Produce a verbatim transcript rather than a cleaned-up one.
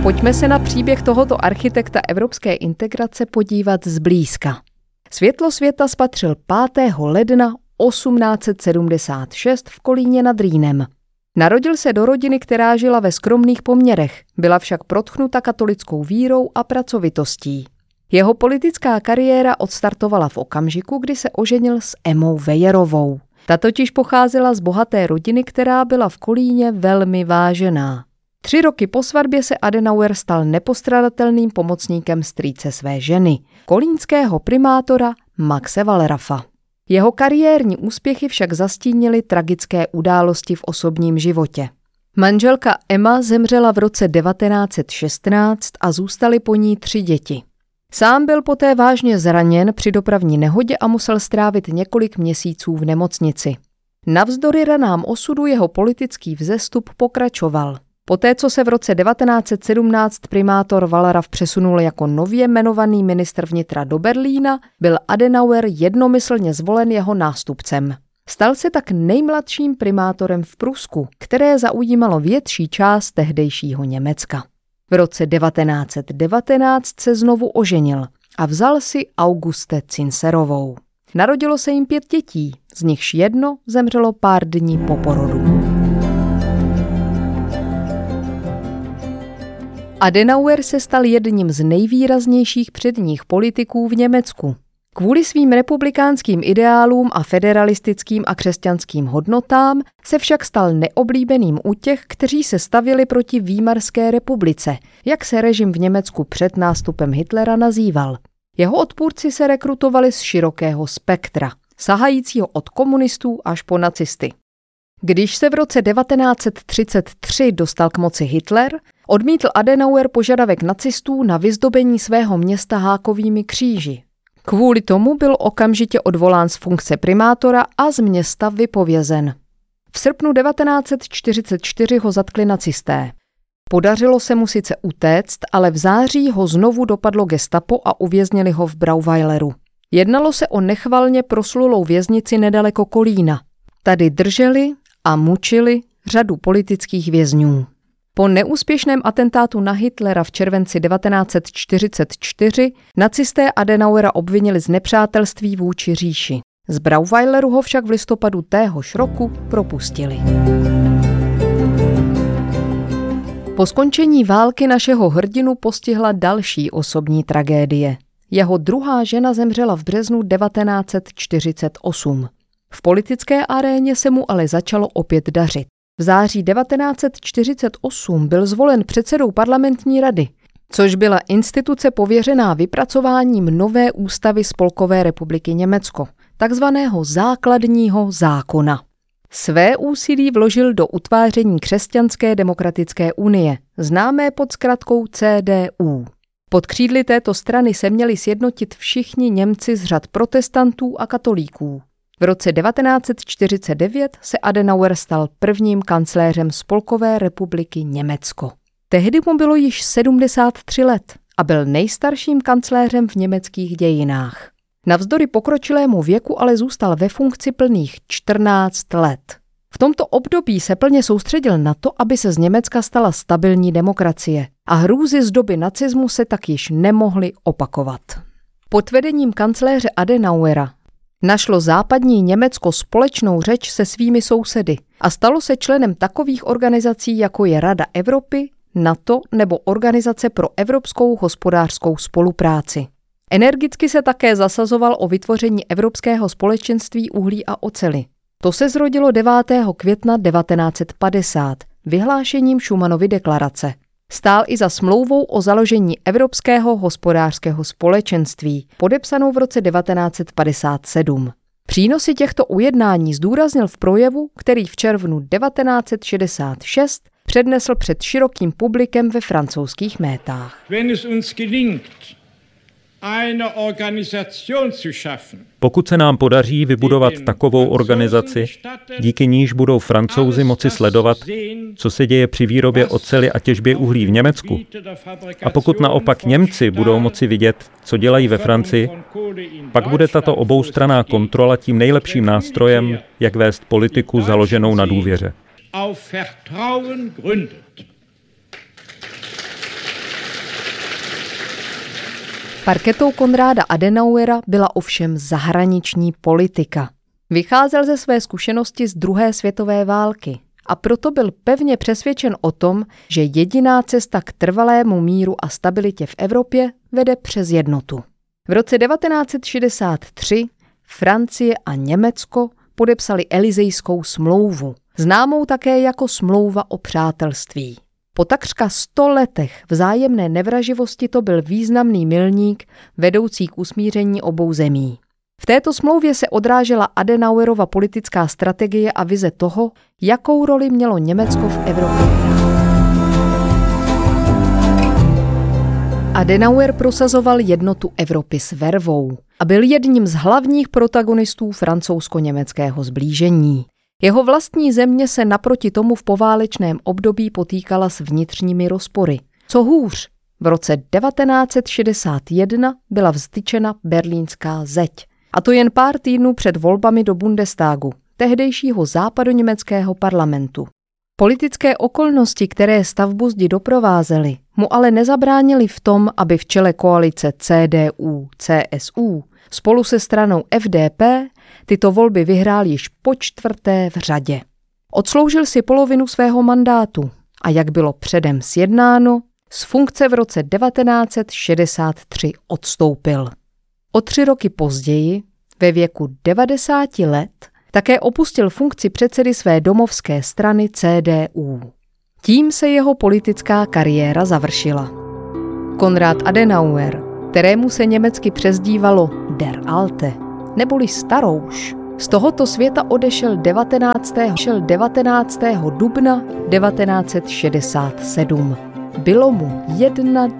Pojďme se na příběh tohoto architekta evropské integrace podívat zblízka. Světlo světa spatřil pátého ledna osmnáct set sedmdesát šest v Kolíně nad Rýnem. Narodil se do rodiny, která žila ve skromných poměrech, byla však protchnuta katolickou vírou a pracovitostí. Jeho politická kariéra odstartovala v okamžiku, kdy se oženil s Emou Weyerovou. Ta totiž pocházela z bohaté rodiny, která byla v Kolíně velmi vážená. Tři roky po svatbě se Adenauer stal nepostradatelným pomocníkem strýce své ženy, kolínského primátora Maxe Wallrafa. Jeho kariérní úspěchy však zastínily tragické události v osobním životě. Manželka Emma zemřela v roce devatenáct set šestnáct a zůstaly po ní tři děti. Sám byl poté vážně zraněn při dopravní nehodě a musel strávit několik měsíců v nemocnici. Navzdory ranám osudu jeho politický vzestup pokračoval. Poté, co se v roce devatenáct set sedmnáct primátor Wallraf přesunul jako nově jmenovaný ministr vnitra do Berlína, byl Adenauer jednomyslně zvolen jeho nástupcem. Stal se tak nejmladším primátorem v Prusku, které zaujímalo větší část tehdejšího Německa. V roce devatenáct set devatenáct se znovu oženil a vzal si Auguste Zinserovou. Narodilo se jim pět dětí, z nichž jedno zemřelo pár dní po porodu. Adenauer se stal jedním z nejvýraznějších předních politiků v Německu. Kvůli svým republikánským ideálům a federalistickým a křesťanským hodnotám se však stal neoblíbeným u těch, kteří se stavěli proti Výmarské republice, jak se režim v Německu před nástupem Hitlera nazýval. Jeho odpůrci se rekrutovali z širokého spektra, sahajícího od komunistů až po nacisty. Když se v roce devatenáct set třicet tři dostal k moci Hitler, odmítl Adenauer požadavek nacistů na vyzdobení svého města hákovými kříži. Kvůli tomu byl okamžitě odvolán z funkce primátora a z města vypovězen. V srpnu devatenáct set čtyřicet čtyři ho zatkli nacisté. Podařilo se mu sice utéct, ale v září ho znovu dopadlo gestapo a uvěznili ho v Brauweileru. Jednalo se o nechvalně proslulou věznici nedaleko Kolína. Tady drželi a mučili řadu politických vězňů. Po neúspěšném atentátu na Hitlera v červenci devatenáct set čtyřicet čtyři nacisté Adenauera obvinili z nepřátelství vůči říši. Z Brauweileru ho však v listopadu téhož roku propustili. Po skončení války našeho hrdinu postihla další osobní tragédie. Jeho druhá žena zemřela v březnu devatenáct set čtyřicet osm. V politické aréně se mu ale začalo opět dařit. V září devatenáct set čtyřicet osm byl zvolen předsedou parlamentní rady, což byla instituce pověřená vypracováním nové ústavy Spolkové republiky Německo, takzvaného základního zákona. Své úsilí vložil do utváření Křesťanské demokratické unie, známé pod zkratkou C D U. Pod křídly této strany se měli sjednotit všichni Němci z řad protestantů a katolíků. V roce devatenáct set čtyřicet devět se Adenauer stal prvním kancléřem Spolkové republiky Německo. Tehdy mu bylo již sedmdesát tři let a byl nejstarším kancléřem v německých dějinách. Navzdory pokročilému věku ale zůstal ve funkci plných čtrnáct let. V tomto období se plně soustředil na to, aby se z Německa stala stabilní demokracie a hrůzy z doby nacismu se tak již nemohly opakovat. Pod vedením kancléře Adenauera našlo západní Německo společnou řeč se svými sousedy a stalo se členem takových organizací, jako je Rada Evropy, NATO nebo Organizace pro evropskou hospodářskou spolupráci. Energicky se také zasazoval o vytvoření Evropského společenství uhlí a oceli. To se zrodilo devátého května devatenáct set padesát vyhlášením Schumannovy deklarace. Stál i za smlouvou o založení Evropského hospodářského společenství, podepsanou v roce devatenáct set padesát sedm. Přínosy těchto ujednání zdůraznil v projevu, který v červnu devatenáct set šedesát šest přednesl před širokým publikem ve francouzských métách. Pokud se nám podaří vybudovat takovou organizaci, díky níž budou Francouzi moci sledovat, co se děje při výrobě oceli a těžbě uhlí v Německu, a pokud naopak Němci budou moci vidět, co dělají ve Francii, pak bude tato oboustranná kontrola tím nejlepším nástrojem, jak vést politiku založenou na důvěře. Parketou Konráda Adenauera byla ovšem zahraniční politika. Vycházel ze své zkušenosti z druhé světové války a proto byl pevně přesvědčen o tom, že jediná cesta k trvalému míru a stabilitě v Evropě vede přes jednotu. V roce devatenáct set šedesát tři Francie a Německo podepsali Elysejskou smlouvu, známou také jako smlouva o přátelství. Po takřka sto letech vzájemné nevraživosti to byl významný milník vedoucí k usmíření obou zemí. V této smlouvě se odrážela Adenauerova politická strategie a vize toho, jakou roli mělo Německo v Evropě hrát. Adenauer prosazoval jednotu Evropy s vervou a byl jedním z hlavních protagonistů francouzsko-německého sblížení. Jeho vlastní země se naproti tomu v poválečném období potýkala s vnitřními rozpory. Co hůř, v roce devatenáct set šedesát jedna byla vztyčena berlínská zeď. A to jen pár týdnů před volbami do Bundestagu, tehdejšího západoněmeckého parlamentu. Politické okolnosti, které stavbu zdi doprovázely, mu ale nezabránily v tom, aby v čele koalice C D U C S U spolu se stranou F D P tyto volby vyhrál již po čtvrté v řadě. Odsloužil si polovinu svého mandátu a jak bylo předem sjednáno, z funkce v roce devatenáct set šedesát tři odstoupil. O tři roky později, ve věku devadesáti let, také opustil funkci předsedy své domovské strany C D U. Tím se jeho politická kariéra završila. Konrad Adenauer, kterému se německy přezdívalo Der Alte, neboli Starouš, z tohoto světa odešel devatenáctého dubna devatenáct set šedesát sedm. Bylo mu